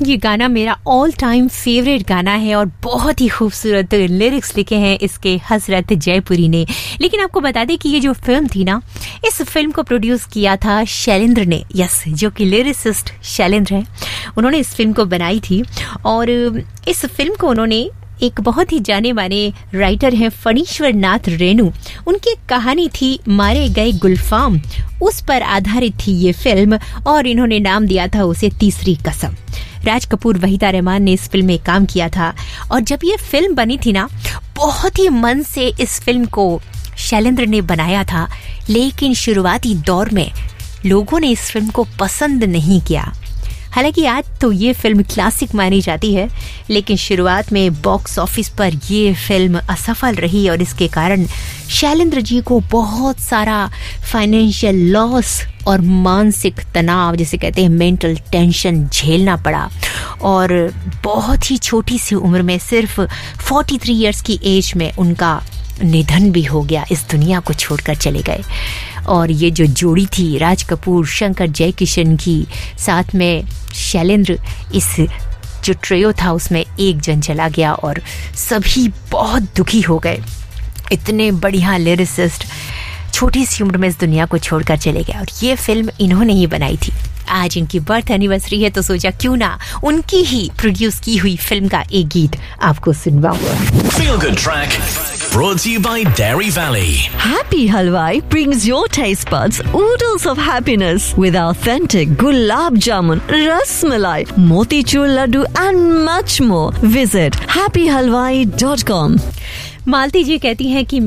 ये गाना मेरा ऑल टाइम फेवरेट गाना है और बहुत ही खूबसूरत लिरिक्स लिखे हैं इसके हसरत जयपुरी ने। लेकिन आपको बता दें कि ये जो फिल्म थी ना, इस फिल्म को प्रोड्यूस किया था शैलेंद्र ने, यस, जो कि लिरिसिस्ट शैलेंद्र हैं। उन्होंने इस फिल्म को बनाई थी और इस फिल्म को उन्होंने एक बहुत ही जाने माने राइटर हैं फणीश्वर नाथ रेणु, उनकी एक कहानी थी मारे गए गुलफाम, उस पर आधारित थी ये फिल्म और इन्होंने नाम दिया था उसे तीसरी कसम। राज कपूर, वहीदा रहमान ने इस फिल्म में काम किया था और जब ये फिल्म बनी थी ना, बहुत ही मन से इस फिल्म को शैलेंद्र ने बनाया था, लेकिन शुरुआती दौर में लोगों ने इस फिल्म को पसंद नहीं किया। हालांकि आज तो ये फिल्म क्लासिक मानी जाती है, लेकिन शुरुआत में बॉक्स ऑफिस पर ये फिल्म असफल रही और इसके कारण शैलेंद्र जी को बहुत सारा फाइनेंशियल लॉस और मानसिक तनाव, जिसे कहते हैं मेंटल टेंशन, झेलना पड़ा और बहुत ही छोटी सी उम्र में, सिर्फ 43 इयर्स की एज में उनका निधन भी हो गया, इस दुनिया को छोड़कर चले गए। और ये जो जोड़ी थी राज कपूर, शंकर जयकिशन की, साथ में शैलेंद्र, इस जो ट्रियो था उसमें एक जन चला गया और सभी बहुत दुखी हो गए। इतने बढ़िया लिरिसिस्ट छोटी सी उम्र में इस दुनिया को छोड़कर चले गए और ये फिल्म इन्होंने ही बनाई थी। आज इनकी बर्थ एनिवर्सरी है तो सोचा क्यों ना उनकी ही प्रोड्यूस की हुई फिल्म का एक गीत आपको सुनवाऊं। Feel Good Track brought to you by Dairy Valley. Happy Halwai brings your taste buds oodles of happiness with authentic gulab jamun, ras malai, motichur laddu and much more. Visit happyhalwai.com. मालती जी कहती हैं कि